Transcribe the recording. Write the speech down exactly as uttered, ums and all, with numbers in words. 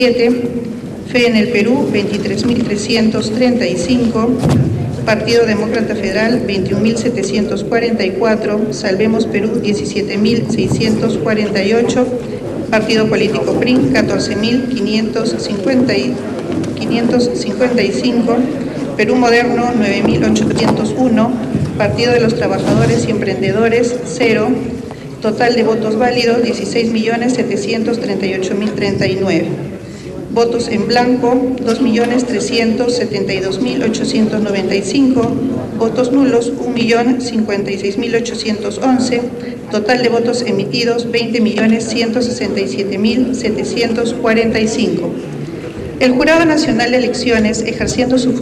Fe en el Perú, veintitrés mil trescientos treinta y cinco. Partido Demócrata Federal, veintiún mil setecientos cuarenta y cuatro. Salvemos Perú, diecisiete mil seiscientos cuarenta y ocho. Partido Político P R I, catorce mil quinientos cincuenta y cinco. Perú Moderno, nueve mil ochocientos uno. Partido de los Trabajadores y Emprendedores, cero. Total de votos válidos, dieciséis millones setecientos treinta y ocho mil treinta y nueve. Votos en blanco, dos millones trescientos setenta y dos mil ochocientos noventa y cinco. Votos nulos, un millón cincuenta y seis mil ochocientos once. Total de votos emitidos, veinte millones ciento sesenta y siete mil setecientos cuarenta y cinco. El Jurado Nacional de Elecciones, ejerciendo su